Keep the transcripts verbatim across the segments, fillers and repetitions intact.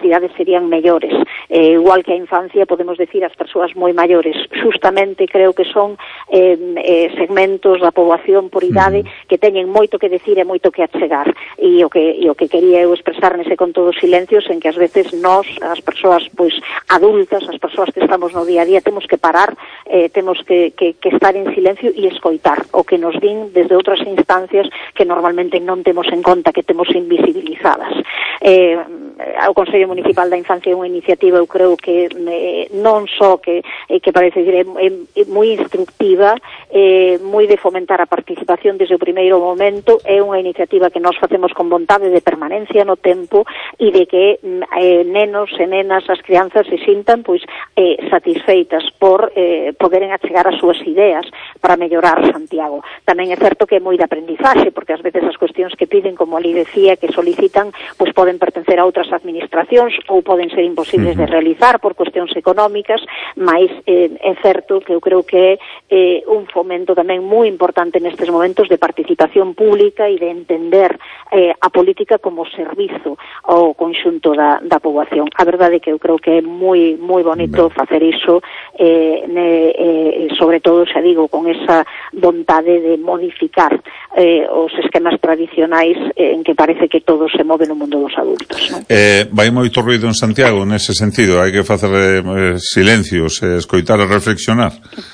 cidades serían mellores. Eh, igual que a infancia, podemos decir as persoas moi maiores. Justamente creo que son eh, eh, segmentos da poboación por idade mm. que teñen moito que decir e moito que achegar. E o que, e o que quería eu expresar nese con todos silencios en que ás veces nós, as persoas pois adultas, as persoas que estamos no día a día, temos que parar, eh, temos que, que, que estar en silencio e escoitar o que nos din desde outras instancias que normalmente non temos en conta, que temos invisibilizadas. Eh, o Consello Municipal da Infancia é unha iniciativa, eu creo que eh, non só que, eh, que parece decir, é, é, é moi instructiva, eh, moi de fomentar a participación desde o primeiro momento, é unha iniciativa que nós facemos con vontade de permanencia no tempo e de que eh, nenos e nenas, as crianzas se sintan pois eh, satisfeitas por eh, poderen achegar as súas ideas para mellorar Santiago. Tamén é certo que é moi de aprendizaxe, porque ás veces as cuestións que piden, como ali decía, que solicitan, pois poden pertencer a outras administracións ou poden ser imposibles uh-huh. de realizar por cuestións económicas, mas eh, é certo que eu creo que é eh, un fomento tamén moi importante nestes momentos de participación pública e de entender eh, a política como servizo ao conxunto da, da poboación. A verdade é que eu creo que é moi moi bonito ben. facer iso, eh, ne, eh, sobre todo, xa digo, con esa vontade de modificar eh, os esquemas tradicionais eh, en que parece que todo se move no mundo dos adultos, non? Eh, vai moito ruido en Santiago nese sentido, hai que facer eh, silencios, eh, escoitar e reflexionar.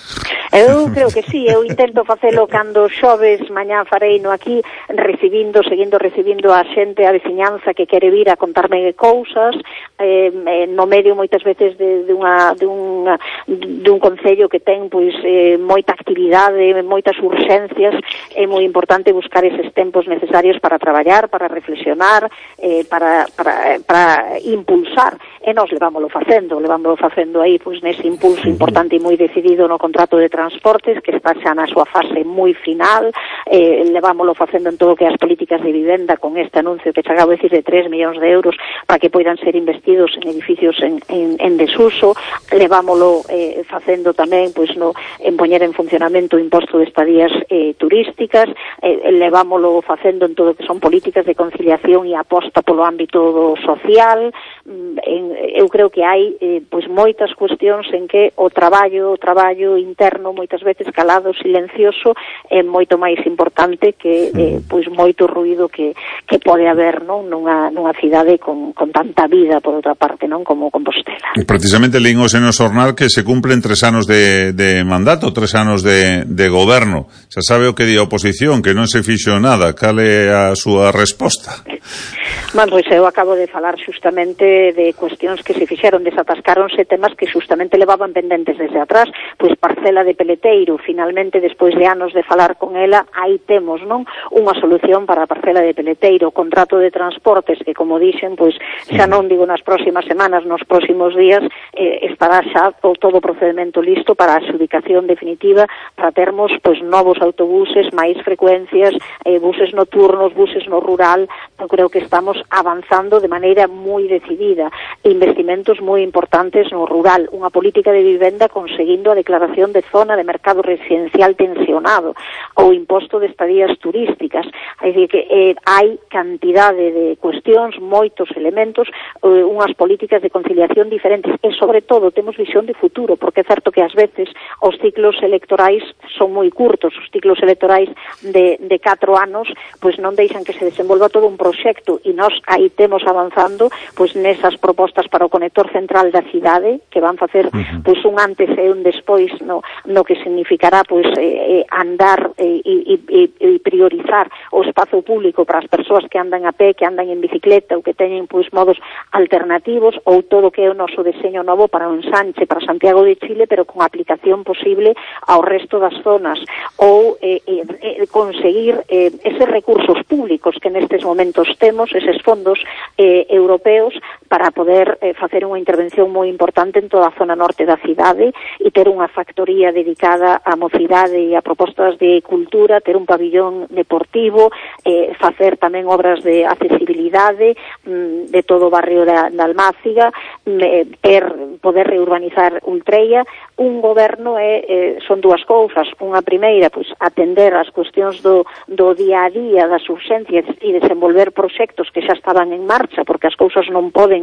Eu creo que sí, eu intento facelo cando xoves mañá fareino aquí, recibindo, seguindo recibindo a xente, a veciñanza que quere vir a contarme cousas, eh, no medio moitas veces de, de, unha, de, unha, de un concello que ten pois eh, moita actividade, moitas urxencias. É moi importante buscar eses tempos necesarios para traballar, para reflexionar, eh, para, para, para impulsar, e nós levámoslo facendo, levámoslo facendo aí pois nese impulso importante e moi decidido no contrato de transportes, que está xa na súa fase moi final, eh, levámoslo facendo en todo o que as políticas de vivenda con este anuncio que xa acabo de decir de tres millóns de euros para que poidan ser investidos en edificios en, en, en desuso, levámoslo eh, facendo tamén pois no, en poñer en funcionamento o imposto de estadías eh, turísticas, eh, levámoslo facendo en todo o que son políticas de conciliación e aposta polo ámbito do social. En, eu creo que hai eh, pois moitas cuestións en que o traballo, o traballo interno moitas veces calado, silencioso, é moito máis importante que eh, pois moito ruído que, que pode haber, non, nunha, nunha cidade con, con tanta vida, por outra parte, non, como Compostela. Precisamente leímos en o xornal que se cumplen tres anos de, de mandato, tres anos de, de goberno. Xa sabe o que di a oposición, que non se fixo nada. Cal é a súa resposta? Bueno, pois eu acabo de falar xustamente de cuestións que se fixeron, desatascáronse temas que xustamente levaban pendentes desde atrás, pois parcela de Peleteiro, finalmente, despois de anos de falar con ela, aí temos, non, unha solución para a parcela de Peleteiro, contrato de transportes que, como dixen, pois xa non digo nas próximas semanas, nos próximos días, eh, estará xa o todo o procedimento listo para a adxudicación definitiva, para termos, pois, novos autobuses, máis frecuencias, eh, buses nocturnos, buses no rural. Eu creo que estamos avanzando de maneira moi decidida, investimentos moi importantes no rural, unha política de vivenda conseguindo a declaración de zona de mercado residencial tensionado, ou imposto de estadías turísticas. É dicir, que eh, hai cantidade de cuestións, moitos elementos, eh, unhas políticas de conciliación diferentes, e sobre todo temos visión de futuro, porque é certo que ás veces os ciclos electorais son moi curtos, os ciclos electorais de, de catro anos, pois non deixan que se desenvolva todo un proxecto, e nós aí temos avanzando pois nesas propostas para o conector central da cidade, que van facer pois un antes e un despois no, no que significará pois eh, andar e eh, eh, eh, priorizar o espazo público para as persoas que andan a pé, que andan en bicicleta ou que teñen pois modos alternativos, ou todo o que é o noso deseño novo para o ensanche para Santiago de Chile, pero con aplicación posible ao resto das zonas, ou eh, eh, conseguir eh, eses recursos públicos que nestes momentos temos, eses fondos eh, europeos, para poder eh, facer unha intervención moi importante en toda a zona norte da cidade e ter unha factoría dedicada á mocidade e a propostas de cultura, ter un pabillón deportivo, eh, facer tamén obras de accesibilidade mm, de todo o barrio da, da Almáciga, eh, ter, poder reurbanizar Ultreia. Un goberno é, eh, son dúas cousas. Unha primeira, pois, atender as cuestións do, do día a día, das urxencias e desenvolver proxectos que xa estaban en marcha, porque as cousas non poden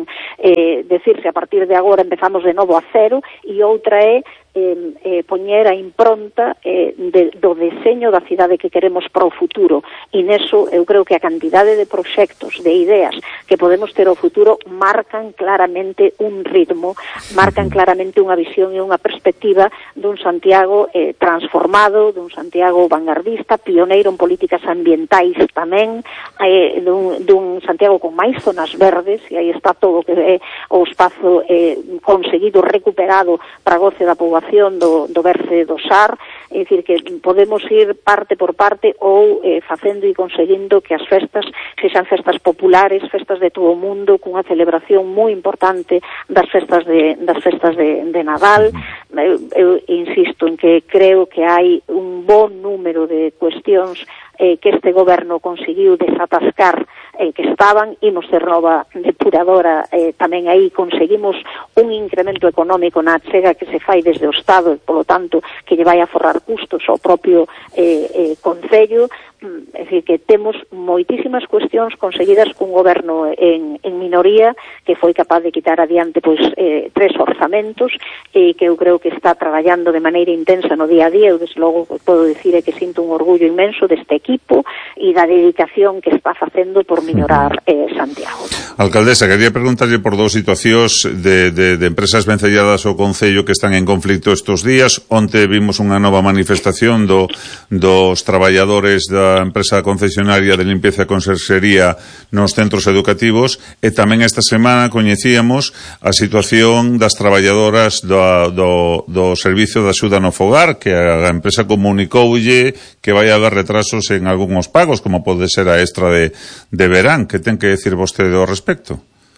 eh, decirse a partir de agora empezamos de novo a cero, e outra é Eh, eh, poñer a impronta eh, de, do deseño da cidade que queremos para o futuro, e neso eu creo que a cantidade de proxectos, de ideas que podemos ter ao futuro marcan claramente un ritmo, marcan claramente unha visión e unha perspectiva dun Santiago eh, transformado, dun Santiago vanguardista, pioneiro en políticas ambientais tamén, eh, dun, dun Santiago con máis zonas verdes, e aí está todo que é o espazo eh, conseguido, recuperado para goce da poboación Do, do Berce do Sar, é dicir que podemos ir parte por parte ou eh, facendo e conseguindo que as festas sexan festas populares, festas de todo o mundo, cunha celebración moi importante das festas de, das festas de, de Nadal. Eu, eu insisto en que creo que hai un bon número de cuestións eh, que este goberno conseguiu desatascar eh, que estaban, imos ter nova depuradora, eh, tamén aí conseguimos un incremento económico na achega que se fai desde o Estado, e polo tanto que lle vai a forrar custos ao propio eh, eh, Concello. É dicir, que temos moitísimas cuestións conseguidas cun goberno en, en minoría que foi capaz de quitar adiante pois eh, tres orzamentos, e que eu creo que está traballando de maneira intensa no día a día. Eu desde logo podo dicir é que sinto un orgullo inmenso deste equipo e da dedicación que está facendo por mellorar eh, Santiago. Alcaldesa, quería preguntarlle por dous situacións de, de, de empresas vencelladas ao Concello que están en conflicto estes días. Onte vimos unha nova manifestación do, dos traballadores da empresa concesionaria de limpieza e conserxería nos centros educativos, e tamén esta semana coñecíamos a situación das traballadoras do, do, do Servicio de Axuda no Fogar, que a empresa comunicoulle que vai haber retrasos en algúns pagos, como pode ser a extra de, de verán. Que ten que decir vostede ao respecto?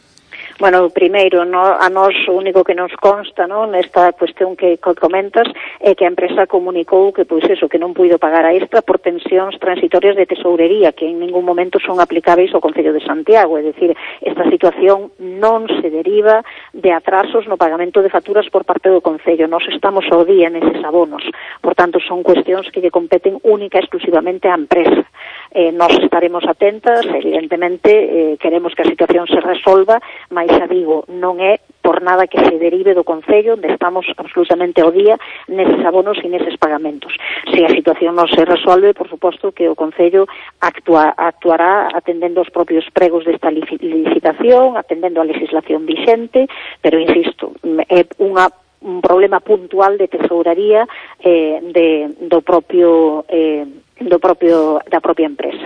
Bueno, primeiro, no, a nós o único que nos consta, no, nesta cuestión que, que comentas é que a empresa comunicou que, pois eso, que non puido pagar a extra por tensións transitorias de tesourería, que en ningún momento son aplicáveis ao Concello de Santiago. É dicir, esta situación non se deriva de atrasos no pagamento de facturas por parte do Concello. Nós estamos ao día neses abonos. Por tanto, son cuestións que lle competen única e exclusivamente á empresa. Eh, nós estaremos atentas, evidentemente, eh, queremos que a situación se resolva, mas xa digo, non é por nada que se derive do Concello, onde estamos absolutamente ao día neses abonos e neses pagamentos. Se a situación non se resolve, por suposto que o Concello actua, actuará atendendo os propios pregos desta licitación, atendendo a legislación vixente, pero insisto, é unha un problema puntual de tesouraría eh, de, do propio eh, do propio da propia empresa.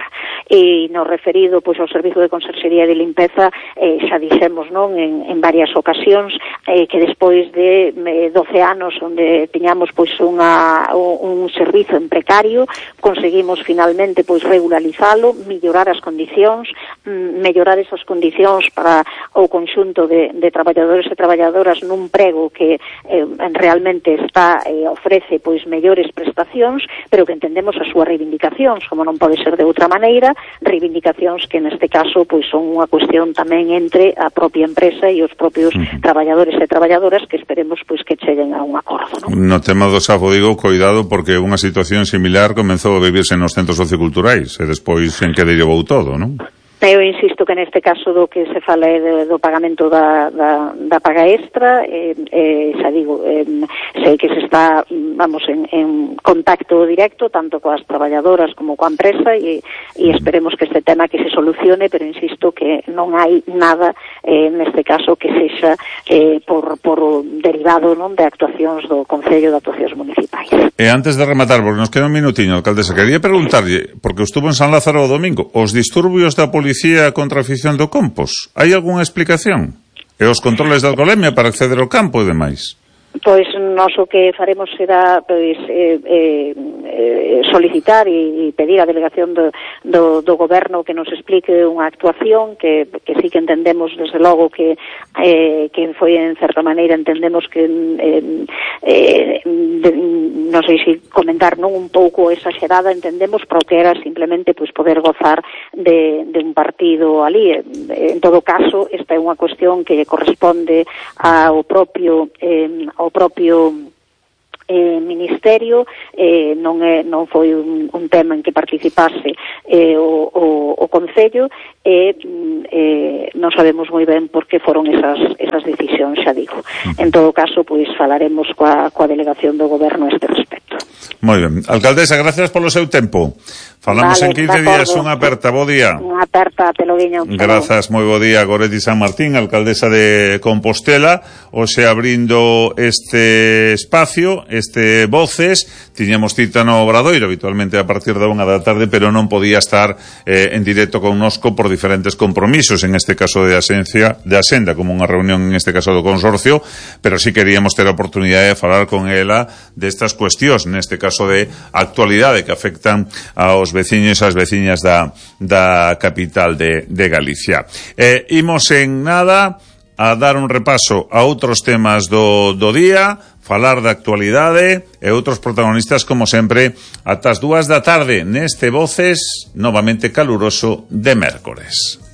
E no referido pois ao servizo de conserxería e de limpeza, eh, xa dixemos, non, en, en varias ocasións eh, que despois de eh, doce anos onde tiñamos pois unha un servizo en precario, conseguimos finalmente pois regularizalo, mellorar as condicións, mellorar esas condicións para o conxunto de, de traballadores e traballadoras nun prego que eh, realmente está eh, ofrece pois mellores prestacións, pero que entendemos a súa reivindicacións, como non pode ser de outra maneira, reivindicacións que neste caso pois son unha cuestión tamén entre a propia empresa e os propios uh-huh. traballadores e traballadoras, que esperemos pois que cheguen a un acordo, non? No tema do Safo, digo, coidado, porque unha situación similar comenzou a vivirse nos centros socioculturais e despois en que derivou todo, non? Eu insisto que neste caso do que se fala é do, do pagamento da, da, da paga extra, eh, eh, xa digo, eh, sei que se está, vamos, en, en contacto directo tanto coas traballadoras como coa empresa, e, e esperemos que este tema que se solucione, pero insisto que non hai nada eh, neste caso que sexa eh, por, por derivado, non, de actuacións do Concello, de actuacións municipais. E antes de rematar, porque nos queda un minutiño, alcaldesa, quería preguntarlle, porque estuvo en San Lázaro o domingo, os disturbios da policía contra a afición do Compos, hai algunha explicación? E os controles de alcoholemia para acceder ao campo e demais? Pois nós o que faremos será pois eh, eh, solicitar e, e pedir á delegación do, do, do goberno que nos explique unha actuación que, que sí que entendemos desde logo que eh, que foi en certa maneira entendemos que eh, eh, de, non sei se comentar non un pouco exagerada, entendemos, pero que era simplemente pois poder gozar de, de un partido ali. En todo caso, esta é unha cuestión que corresponde ao propio eh, ao propio eh, Ministerio, eh, non, é, non foi un, un tema en que participase eh, o, o, o Concello, e eh, non sabemos moi ben por que foron esas, esas decisións, xa digo. En todo caso, pois falaremos coa, coa delegación do Goberno a este respecto. Moi ben. Alcaldesa, gracias polo seu tempo. Falamos vale, en quince días. Unha aperta, bo día. Unha aperta, te lo viño. Grazas, moi bo día, Goretti San Martín, alcaldesa de Compostela, hoxe abrindo este espacio, este Voces. Tiñamos cita no Obradoiro, habitualmente a partir da unha da tarde, pero non podía estar eh, en directo connosco por diferentes compromisos, en este caso de Asencia, de Asenda, como unha reunión en este caso do Consorcio, pero sí queríamos ter a oportunidade de falar con ela destas cuestións, neste caso de actualidade que afectan aos veciños e as veciñas da, da capital de, de Galicia. Eh, imos en nada a dar un repaso a outros temas do, do día, falar da actualidade e outros protagonistas, como sempre, ata as dúas da tarde neste Voces, novamente caluroso, de mércores.